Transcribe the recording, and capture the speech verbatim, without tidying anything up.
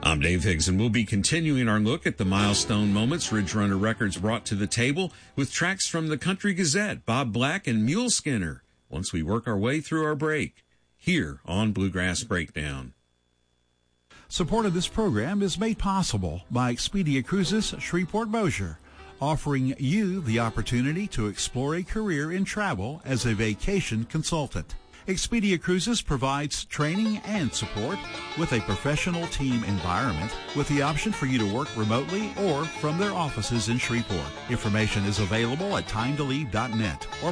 I'm Dave Higgs, and we'll be continuing our look at the milestone moments Ridge Runner Records brought to the table with tracks from the Country Gazette, Bob Black, and Mule Skinner once we work our way through our break here on Bluegrass Breakdown. Support of this program is made possible by Expedia Cruises Shreveport Bossier, offering you the opportunity to explore a career in travel as a vacation consultant. Expedia Cruises provides training and support with a professional team environment with the option for you to work remotely or from their offices in Shreveport. Information is available at time to leave dot net or